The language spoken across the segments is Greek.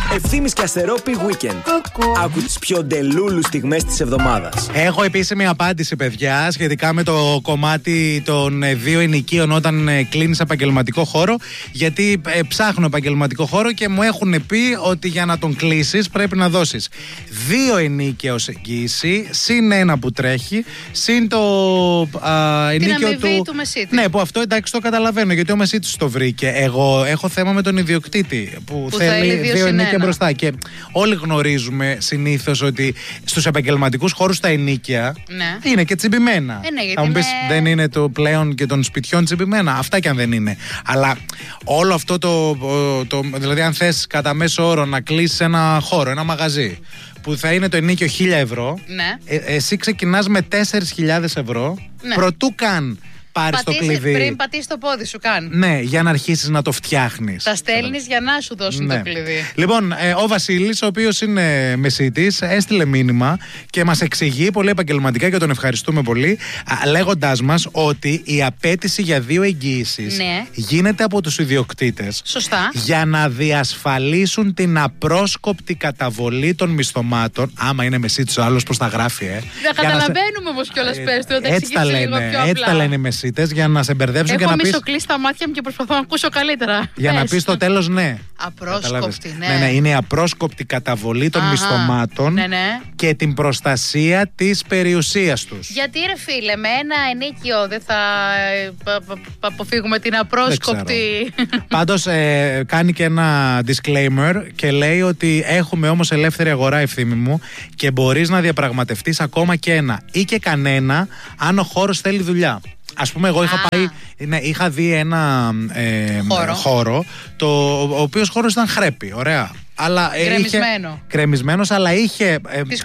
Ευθύμης και Αστερόπη Weekend. Άκου τις πιο ντελούλου στιγμές της εβδομάδας. Έχω επίσημη απάντηση, παιδιά, σχετικά με το κομμάτι των 2 ενοικίων όταν κλείνεις επαγγελματικό χώρο. Γιατί ψάχνω επαγγελματικό χώρο και μου έχουν πει ότι για να τον κλείσεις πρέπει να δώσεις 2 ενίκια ως εγγύηση, συν 1 που τρέχει, συν το ενίκιο του μεσίτη. Ναι, που αυτό εντάξει το καταλαβαίνω, γιατί ο μεσίτης το βρήκε. Εγώ έχω θέμα με τον ιδιοκτήτη που θέλει 2 ενίκια μπροστά. Και όλοι γνωρίζουμε συνήθως ότι στους επαγγελματικούς χώρους τα ενίκια είναι και τσιμπημένα. Θα μου πεις, δεν είναι το πλέον και των σπιτιών τσιμπημένα. Αυτά και αν δεν είναι. Αλλά όλο αυτό δηλαδή, αν θες κατά μέσο όρο να κλείσεις ένα χώρο, ένα μαγαζί, που θα είναι το ενίκιο 1.000 ευρώ, εσύ ξεκινάς με 4.000 ευρώ, προτού καν πάρεις το κλειδί. Πριν πατήσεις το πόδι σου, καν. Ναι, για να αρχίσεις να το φτιάχνεις. Τα στέλνεις για να σου δώσουν το κλειδί. Λοιπόν, ο Βασίλης, ο οποίος είναι μεσίτης, έστειλε μήνυμα και μας εξηγεί πολύ επαγγελματικά και τον ευχαριστούμε πολύ, λέγοντάς μας ότι η απέτηση για 2 εγγύησεις γίνεται από τους ιδιοκτήτες. Σωστά. Για να διασφαλίσουν την απρόσκοπτη καταβολή των μισθωμάτων. Άμα είναι μεσίτης ο άλλος, πώς τα γράφει, Δεν καταλαβαίνουμε όμως κιόλας, πες του, έτσι τα λένε οι μεσίτες, για να σε μπερδέψουν και να πεις. Έχω μισοκλείσει τα μάτια μου και προσπαθώ να ακούσω καλύτερα. Για να πεις στο τέλος ναι. Απρόσκοπτη, ναι, είναι η απρόσκοπτη καταβολή των μισθωμάτων και την προστασία της περιουσίας τους. Γιατί ρε φίλε, με ένα ενίκιο δεν θα αποφύγουμε την απρόσκοπτη. Πάντως κάνει και ένα disclaimer και λέει ότι έχουμε όμως ελεύθερη αγορά, Ευθύμη μου, και μπορείς να διαπραγματευτείς ακόμα και ένα ή και κανένα αν ο χώρος θέλει δουλειά. Ας πούμε, εγώ είχα δει ένα χώρο, ο οποίος χώρος ήταν χρέπη, ωραία. Αλλά κρεμισμένος, αλλά είχε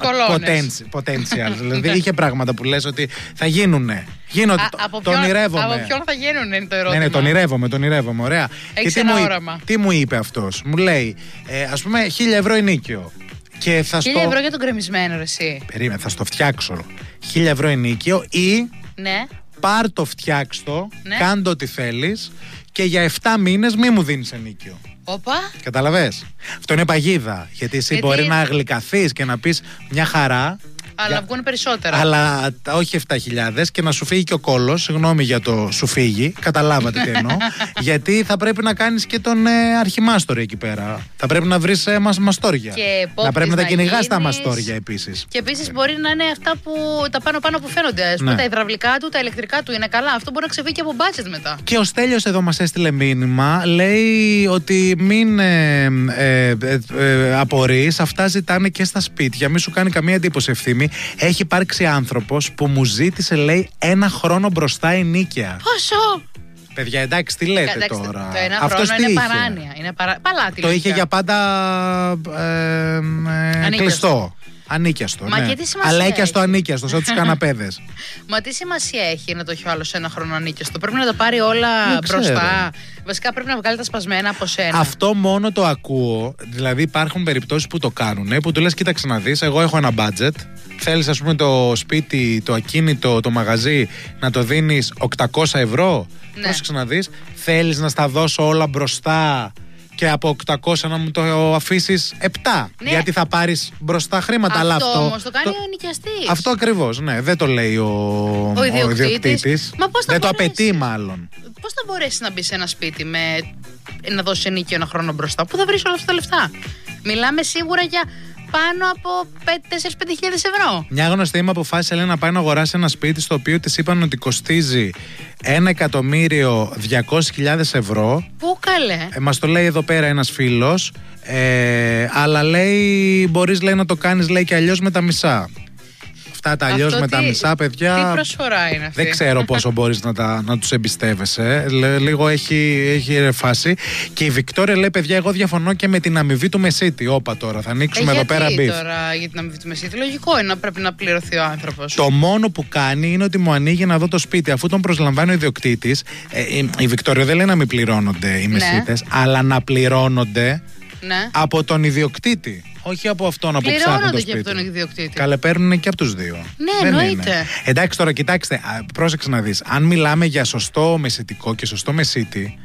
potential. Δηλαδή είχε πράγματα που λες ότι θα γίνουνε. Το ονειρεύομαι. Από ποιον θα γίνουνε είναι το ερώτημα. Ναι, τον ονειρεύομαι, ωραία. Έχεις ένα όραμα. Τι μου είπε αυτός? Μου λέει, ας πούμε, 1.000 ευρώ ενίκιο. 1.000 ευρώ για τον κρεμισμένο, ρε εσύ. Περίμενε, θα στο φτιάξω. 1.000 ευρώ ενίκιο ή. Ναι. Πάρ' το, φτιάξ' το, κάν' το ό,τι θέλεις και για 7 μήνες μη μου δίνεις ενίκιο. Όπα. Καταλαβες? Αυτό είναι παγίδα. Γιατί εσύ μπορεί να γλυκαθείς και να πεις μια χαρά. Αλλά να βγουν περισσότερα. Αλλά όχι 7.000 και να σου φύγει και ο κόλος. Συγγνώμη για το σου φύγει. Καταλάβατε τι εννοώ. Γιατί θα πρέπει να κάνεις και τον αρχιμάστορη εκεί πέρα. Θα πρέπει να βρεις μαστόρια. Να πρέπει να τα κυνηγάς τα μαστόρια επίσης. Και επίσης μπορεί να είναι αυτά που τα πάνω που φαίνονται. Τα υδραυλικά του, τα ηλεκτρικά του είναι καλά. Αυτό μπορεί να ξεφύγει και από budget μετά. Και ο Στέλιος εδώ μας έστειλε μήνυμα. Λέει ότι μην απορείς. Αυτά ζητάνε και στα σπίτια. Μην σου κάνει καμία εντύπωση, Ευθύμη. Έχει υπάρξει άνθρωπος που μου ζήτησε, λέει, 1 χρόνο μπροστά ενίκαια. Πόσο? Παιδιά, εντάξει, τι λέτε τώρα? Το 1 χρόνο είναι παράνοια. Είναι παλάτι. Το είχε για πάντα κλειστό. Ανίκιαστο. Μα και τι σημασία Αλέκιαστο, ανίκιαστο, σαν τους καναπέδες. Μα τι σημασία έχει να το έχει ο άλλος 1 χρόνο ανίκιαστο? Πρέπει να τα πάρει όλα μπροστά. Βασικά πρέπει να βγάλει τα σπασμένα από σένα. Αυτό μόνο το ακούω. Δηλαδή υπάρχουν περιπτώσεις που το κάνουν, που του λες, κοίταξε να δεις, εγώ έχω ένα budget. Θέλεις, ας πούμε, το σπίτι, το ακίνητο, το μαγαζί να το δίνεις 800 ευρώ. Πρόσεξε να δεις. Θέλεις να στα δώσω όλα μπροστά και από 800 να μου το αφήσεις 7. Γιατί θα πάρεις μπροστά χρήματα. Αυτό όμως το κάνει ο ενοικιαστής. Αυτό ακριβώς, ναι. Δεν το λέει ο ιδιοκτήτης. Δεν το απαιτεί μάλλον. Πώς θα μπορέσεις να μπεις σε ένα σπίτι να δώσεις ενίκιο 1 χρόνο μπροστά? Πού θα βρεις όλα αυτά τα λεφτά? Μιλάμε σίγουρα για πάνω από 4-5 χιλιάδες ευρώ. Μια γνωστή μου αποφάσισε, λέει, να πάει να αγοράσει ένα σπίτι στο οποίο της είπαν ότι κοστίζει 1.200.000 ευρώ. Πού καλέ? Μας το λέει εδώ πέρα ένας φίλος. Αλλά λέει, μπορείς, λέει, να το κάνεις, λέει, και αλλιώς με τα μισά. Αυτά τα αλλιώς με τα μισά, παιδιά. Τι προσφορά είναι αυτή? Δεν ξέρω πόσο μπορείς να τους εμπιστεύεσαι. Λίγο έχει φάση. Και η Βικτόρια λέει, παιδιά, εγώ διαφωνώ και με την αμοιβή του μεσίτη. Όπα τώρα, θα ανοίξουμε εδώ πέρα μπιφ. Τώρα για την αμοιβή του μεσίτη? Λογικό είναι να πρέπει να πληρωθεί ο άνθρωπος. Το μόνο που κάνει είναι ότι μου ανοίγει να δω το σπίτι. Αφού τον προσλαμβάνει ο ιδιοκτήτης, η Βικτόρια δεν λέει να μην πληρώνονται οι μεσίτες, αλλά να πληρώνονται από τον ιδιοκτήτη. Όχι από αυτόν που ψάχνει το σπίτι. Πληρώνονται και από τον ιδιοκτήτη. Καλεπαίρνουν και από τους δύο. Ναι, εννοείται. Εντάξει, τώρα κοιτάξτε, πρόσεξε να δεις. Αν μιλάμε για σωστό μεσιτικό και σωστό μεσίτη,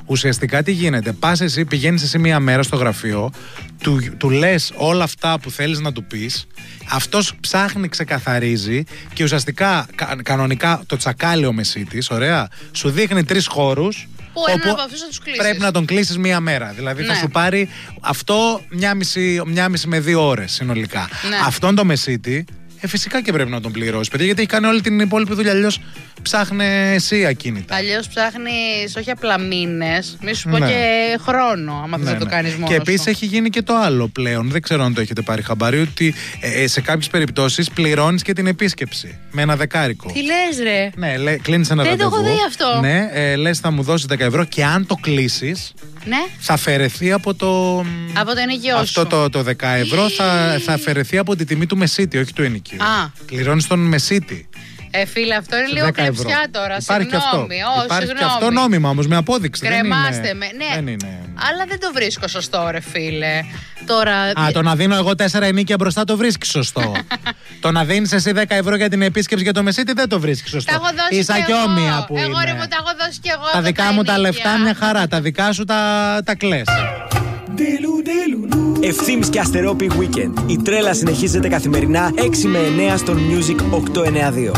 Ουσιαστικά τι γίνεται? Πηγαίνεις εσύ μία μέρα στο γραφείο, του λες όλα αυτά που θέλεις να του πεις, αυτός ψάχνει, ξεκαθαρίζει και ουσιαστικά κανονικά το τσακάλι ο μεσίτης, ωραία, σου δείχνει 3 χώρους που έναν από αυτούς θα τους κλείσεις. Πρέπει να τον κλείσεις μία μέρα. Δηλαδή θα σου πάρει αυτό 1,5 με 2 ώρες συνολικά. Αυτόν το μεσίτη φυσικά και πρέπει να τον πληρώσει, παιδιά, γιατί έχει κάνει όλη την υπόλοιπη δουλειά. Αλλιώς ψάχνε εσύ ακίνητα. Αλλιώς ψάχνεις όχι απλά μήνες, μη σου πω και χρόνο, άμα θες να το κάνεις μόνος. Και επίσης έχει γίνει και το άλλο πλέον. Δεν ξέρω αν το έχετε πάρει χαμπάρι, ότι σε κάποιες περιπτώσεις πληρώνεις και την επίσκεψη με ένα δεκάρικο. Τι λες, ρε? Ναι, κλείνεις ένα ραντεβού. Δεν το έχω δει αυτό. Ναι, λες θα μου δώσεις 10 ευρώ και αν το κλείσεις. Ναι. Θα αφαιρεθεί από το ενοικιό σου. Αυτό το 10 ευρώ θα αφαιρεθεί από τη τιμή του μεσίτη, όχι του ενοικίου. Πληρώνεις τον μεσίτη. Φίλε, αυτό είναι λίγο κλεψιά τώρα. Υπάρχει και αυτό νόμιμα όμως, με απόδειξη. Κρεμάστε με. Ναι. Δεν είναι. Αλλά δεν το βρίσκω σωστό, ρε φίλε. Τώρα... το να δίνω εγώ 4 ενίκια μπροστά το βρίσκεις σωστό. Το να δίνεις εσύ 10 ευρώ για την επίσκεψη για το μεσίτη δεν το βρίσκεις σωστό. Τα έχω δώσει Ίσα και όμοια που εγώ, ρε μου, τα έχω δώσει κι εγώ. Τα δικά μου τα λεφτά μια χαρά. Τα δικά σου τα κλαις. Ευθύμης και Αστερόπη Weekend. Η τρέλα συνεχίζεται καθημερινά 6 με 9 στον Music 892.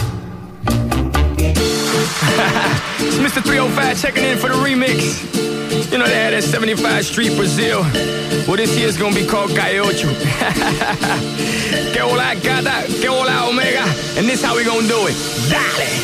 It's Mr. 305 checking in for the remix. You know they had that 75 Street Brazil. Well, this year's gonna be called Calle Ocho. Que hola gata, que hola omega. And this how we gonna do it. Dale!